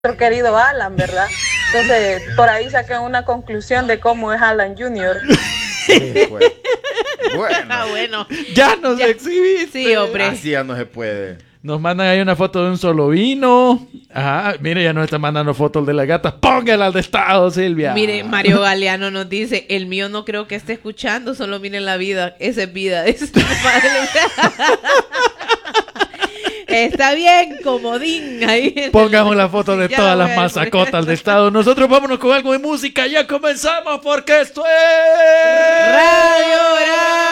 nuestro querido Alan, ¿verdad? Entonces, por ahí saqué una conclusión de cómo es Alan Junior. Sí, pues. Bueno, Bueno. Ya nos exhibiste. Sí, hombre. así ya no se puede. Nos mandan ahí una foto de un solo vino. Ajá, mire, ya nos están mandando fotos de las gatas. Póngala al de estado, Silvia. Mire, Mario Galeano nos dice, el mío no creo que esté escuchando, solo miren la vida, esa es vida. Está bien, comodín. Ahí. Pongamos la foto de Ya todas la las voy a mazacotas del estado. Nosotros vámonos con algo de música. Ya comenzamos porque esto es Radio Bravo.